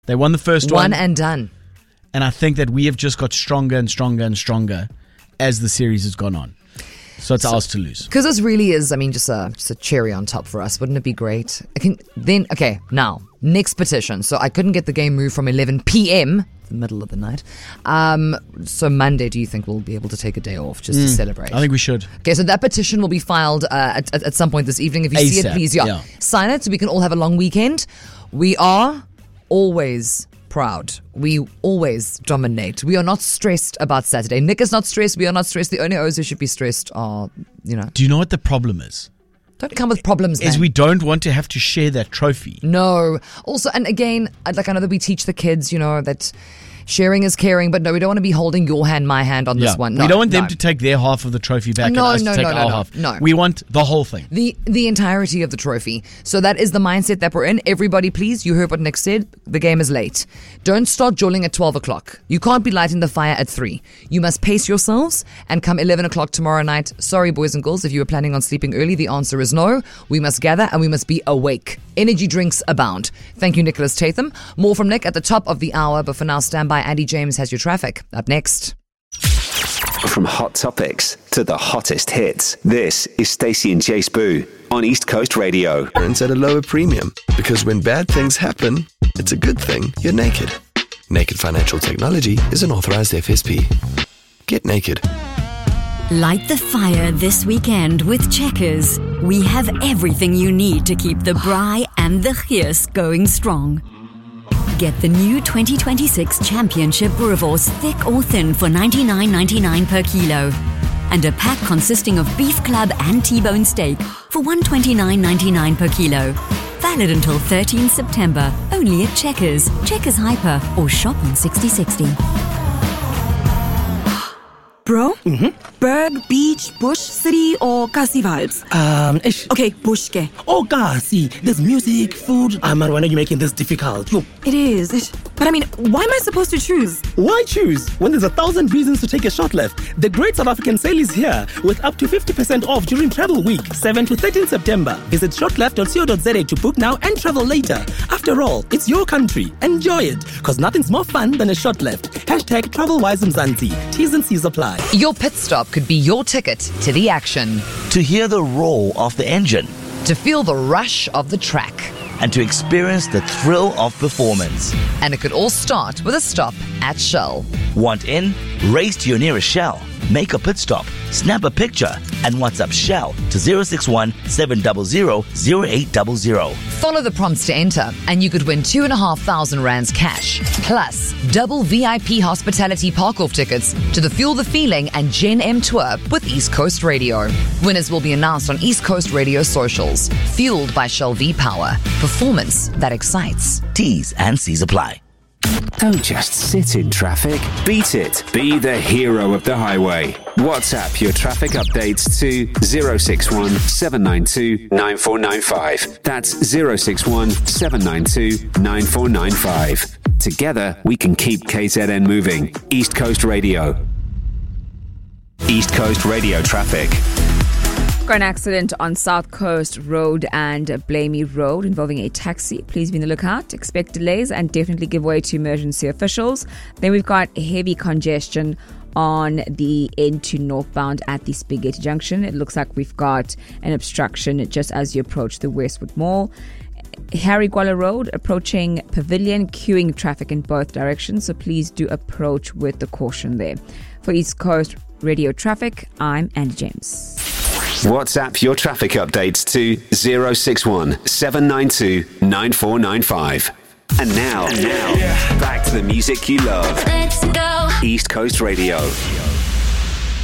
They won the first one. One and done. And I think that we have just got stronger and stronger and stronger as the series has gone on. So it's ours to lose. Because this really is, just a cherry on top for us. Wouldn't it be great? Now, next petition. So I couldn't get the game moved from 11 p.m., the middle of the night. So Monday, do you think we'll be able to take a day off just to celebrate? I think we should. Okay, so that petition will be filed at some point this evening. If you see it, please, sign it so we can all have a long weekend. We are always proud. We always dominate. We are not stressed about Saturday. Nick is not stressed. We are not stressed. The only O's who should be stressed are, Do you know what the problem is? Don't come with problems, man. Is we don't want to have to share that trophy. No. Also, and again, I know that we teach the kids, that sharing is caring, but no, we don't want to be holding your hand, my hand on this one. No, we don't want them to take their half of the trophy back and us to take our half. No. We want the whole thing. The entirety of the trophy. So that is the mindset that we're in. Everybody, please, you heard what Nick said. The game is late. Don't start jolling at 12 o'clock. You can't be lighting the fire at 3. You must pace yourselves and come 11 o'clock tomorrow night. Sorry, boys and girls, if you were planning on sleeping early, the answer is no. We must gather and we must be awake. Energy drinks abound. Thank you, Nicholas Tatham. More from Nick at the top of the hour, but for now, stand by. Andy James has your traffic. Up next. From hot topics to the hottest hits, this is Stacey and Chase Boo on East Coast Radio. At a lower premium, because when bad things happen, it's a good thing you're naked. Naked Financial Technology is an authorized FSP. Get naked. Light the fire this weekend with Checkers. We have everything you need to keep the braai and the gees going strong. Get the new 2026 Championship Boerewors thick or thin for $99.99 per kilo. And a pack consisting of Beef Club and T-bone steak for $129.99 per kilo. Valid until 13 September. Only at Checkers, Checkers Hyper, or shop on 6060. Bro? Berg, beach, bush, city, or Kasi vibes? Okay, bush ke. Oh, Kasi, there's music, food. Man, why are you making this difficult? Yo. It is. But why am I supposed to choose? Why choose when there's 1,000 reasons to take a shot left? The Great South African Sale is here with up to 50% off during Travel Week, 7 to 13 September. Visit shotleft.co.za to book now and travel later. After all, it's your country. Enjoy it, because nothing's more fun than a shot left. Hashtag TravelWiseMzansi. T's and C's apply. Your pit stop could be your ticket to the action. To hear the roar of the engine. To feel the rush of the track. And to experience the thrill of performance. And it could all start with a stop at Shell. Want in? Race to your nearest Shell. Make a pit stop, snap a picture, and WhatsApp Shell to 061 700 0800. Follow the prompts to enter, and you could win 2,500 rands cash, plus double VIP hospitality park-off tickets to the Fuel the Feeling and Gen M tour with East Coast Radio. Winners will be announced on East Coast Radio socials. Fueled by Shell V-Power. Performance that excites. T's and C's apply. Don't just sit in traffic. Beat it. Be the hero of the highway. WhatsApp your traffic updates to 061 792 9495. That's 061 792 9495. Together, we can keep KZN moving. East Coast Radio. East Coast Radio traffic. Got an accident on South Coast Road and Blamey Road involving a taxi. Please be on the lookout. Expect delays and definitely give way to emergency officials. Then we've got heavy congestion on the N2 northbound at the Spaghetti Junction. It looks like we've got an obstruction just as you approach the Westwood Mall. Harry Gwala Road approaching Pavilion, queuing traffic in both directions, so please do approach with the caution there. For East Coast Radio Traffic, I'm Andy James. WhatsApp your traffic updates to 061 792 9495. And now, back to the music you love. Let's go. East Coast Radio.